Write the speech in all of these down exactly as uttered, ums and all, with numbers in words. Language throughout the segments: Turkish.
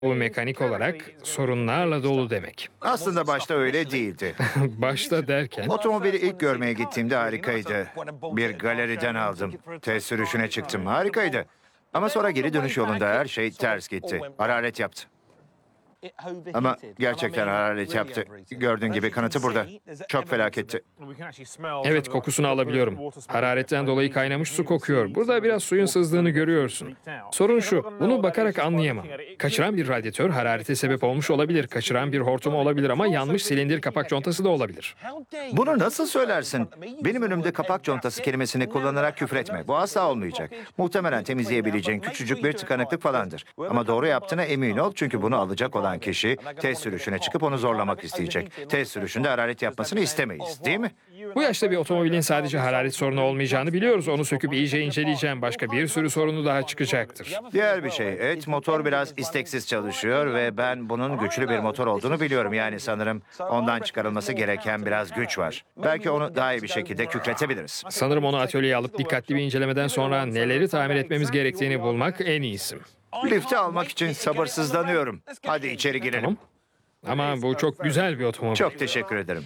Bu mekanik olarak sorunlarla dolu demek. Aslında başta öyle değildi. Başta derken Otomobili ilk görmeye gittiğimde harikaydı. Bir galeriden aldım. Test sürüşüne çıktım. Harikaydı. Ama sonra geri dönüş yolunda her şey ters gitti. Hararet yaptı. Ama gerçekten hararet yaptı. Gördüğün gibi kanıtı burada. Çok felaketti. evet, kokusunu alabiliyorum. Hararetten dolayı kaynamış su kokuyor. Burada biraz suyun sızdığını görüyorsun. Sorun şu, bunu bakarak anlayamam. Kaçıran bir radyatör hararete sebep olmuş olabilir. Kaçıran bir hortum olabilir ama yanmış silindir kapak contası da olabilir. Bunu nasıl söylersin? Benim önümde kapak contası kelimesini kullanarak küfür etme. Bu asla olmayacak. Muhtemelen temizleyebileceğin küçücük bir tıkanıklık falandır. Ama doğru yaptığına emin ol çünkü bunu alacak olan kişi test sürüşüne çıkıp onu zorlamak isteyecek. Test sürüşünde hararet yapmasını istemeyiz, değil mi? Bu yaşta bir otomobilin sadece hararet sorunu olmayacağını biliyoruz. Onu söküp iyice inceleyeceğim. Başka bir sürü sorunu daha çıkacaktır. Diğer bir şey, evet, motor biraz isteksiz çalışıyor ve ben bunun güçlü bir motor olduğunu biliyorum. Yani sanırım ondan çıkarılması gereken biraz güç var. Belki onu daha iyi bir şekilde kükretebiliriz. Sanırım onu atölyeye alıp dikkatli bir incelemeden sonra neleri tamir etmemiz gerektiğini bulmak en iyisi. Lifti almak için sabırsızlanıyorum. Hadi içeri girelim. Tamam. Ama bu çok güzel bir otomobil. Çok teşekkür ederim.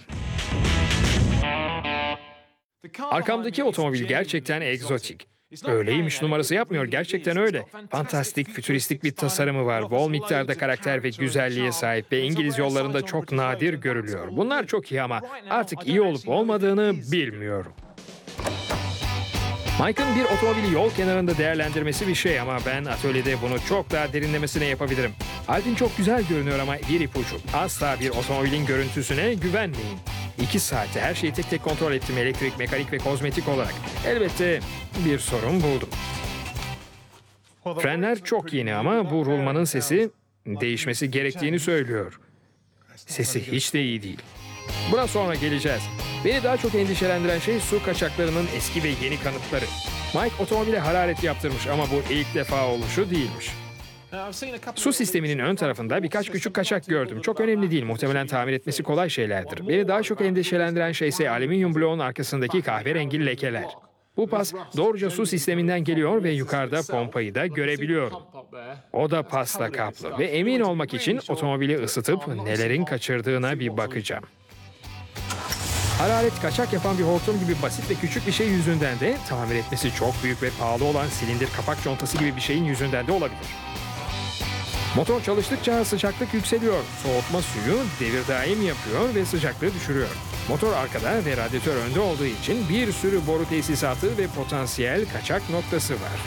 Arkamdaki otomobil gerçekten egzotik. Öyleymiş numarası yapmıyor, gerçekten öyle. Fantastik, fütüristik bir tasarımı var. Bol miktarda karakter ve güzelliğe sahip ve İngiliz yollarında çok nadir görülüyor. Bunlar çok iyi ama artık iyi olup olmadığını bilmiyorum. Mike'ın bir otomobili yol kenarında değerlendirmesi bir şey ama ben atölyede bunu çok daha derinlemesine yapabilirim. Alpin çok güzel görünüyor ama bir ipucu. Asla bir otomobilin görüntüsüne güvenmeyin. İki saatte her şeyi tek tek kontrol ettim, elektrik, mekanik ve kozmetik olarak. Elbette bir sorun buldum. Frenler çok yeni ama bu rulmanın sesi değişmesi gerektiğini söylüyor. Sesi hiç de iyi değil. Buna sonra geleceğiz. Beni daha çok endişelendiren şey su kaçaklarının eski ve yeni kanıtları. Mike otomobile hararet yaptırmış ama bu ilk defa oluşu değilmiş. Su sisteminin ön tarafında birkaç küçük kaçak gördüm. Çok önemli değil, muhtemelen tamir etmesi kolay şeylerdir. Beni daha çok endişelendiren şey ise alüminyum bloğun arkasındaki kahverengi lekeler. Bu pas doğruca su sisteminden geliyor ve yukarıda pompayı da görebiliyorum. O da pasla kaplı ve emin olmak için otomobili ısıtıp nelerin kaçırdığına bir bakacağım. Hararet kaçak yapan bir hortum gibi basit ve küçük bir şey yüzünden de tamir etmesi çok büyük ve pahalı olan silindir kapak contası gibi bir şeyin yüzünden de olabilir. Motor çalıştıkça sıcaklık yükseliyor. Soğutma suyu devir daim yapıyor ve sıcaklığı düşürüyor. Motor arkada ve radyatör önde olduğu için bir sürü boru tesisatı ve potansiyel kaçak noktası var.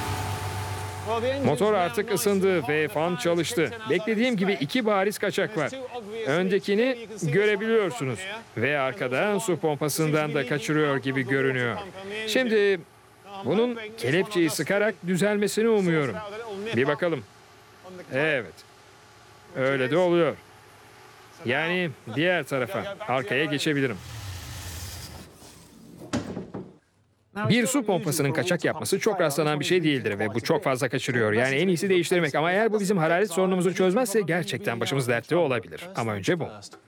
Motor artık ısındı ve fan çalıştı. Beklediğim gibi iki bariz kaçak var. Öndekini görebiliyorsunuz ve arkada su pompasından da kaçırıyor gibi görünüyor. Şimdi bunun kelepçeyi sıkarak düzelmesini umuyorum. Bir bakalım. Evet. Öyle de oluyor. Yani diğer tarafa, arkaya geçebilirim. Bir su pompasının kaçak yapması çok rastlanan bir şey değildir ve bu çok fazla kaçırıyor. Yani en iyisi değiştirmek ama eğer bu bizim hararet sorunumuzu çözmezse gerçekten başımız dertte olabilir. Ama önce bu.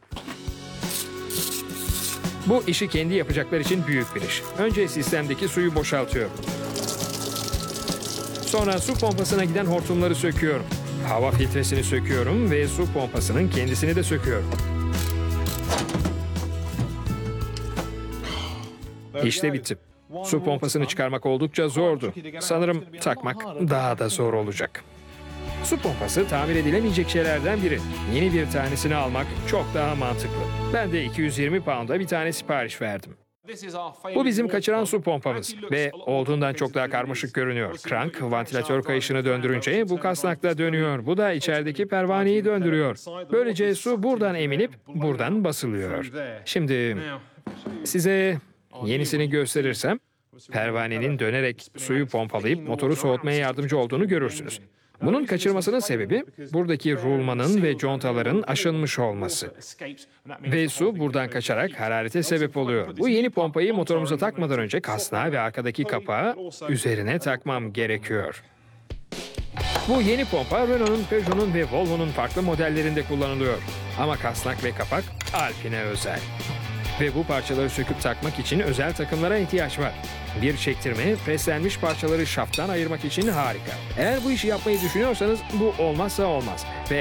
Bu işi kendi yapacaklar için büyük bir iş. Önce sistemdeki suyu boşaltıyorum. Sonra su pompasına giden hortumları söküyorum. Hava filtresini söküyorum ve su pompasının kendisini de söküyorum. İşte bitti. Su pompasını çıkarmak oldukça zordu. Sanırım takmak daha da zor olacak. Su pompası tamir edilemeyecek şeylerden biri. Yeni bir tanesini almak çok daha mantıklı. Ben de iki yüz yirmi pound'a bir tane sipariş verdim. Bu bizim kaçıran su pompamız ve olduğundan çok daha karmaşık görünüyor. Krank, vantilatör kayışını döndürünce bu kasnakla dönüyor. Bu da içerideki pervaneyi döndürüyor. Böylece su buradan emilip buradan basılıyor. Şimdi size yenisini gösterirsem, pervanenin dönerek suyu pompalayıp motoru soğutmaya yardımcı olduğunu görürsünüz. Bunun kaçırmasının sebebi buradaki rulmanın ve contaların aşınmış olması. Ve su buradan kaçarak hararete sebep oluyor. Bu yeni pompayı motorumuza takmadan önce kasnağı ve arkadaki kapağı üzerine takmam gerekiyor. Bu yeni pompa Renault'un, Peugeot'un ve Volvo'nun farklı modellerinde kullanılıyor. Ama kasnak ve kapak Alpine özel. Ve bu parçaları söküp takmak için özel takımlara ihtiyaç var. Bir çektirme, preslenmiş parçaları şafttan ayırmak için harika. Eğer bu işi yapmayı düşünüyorsanız bu olmazsa olmaz. Ve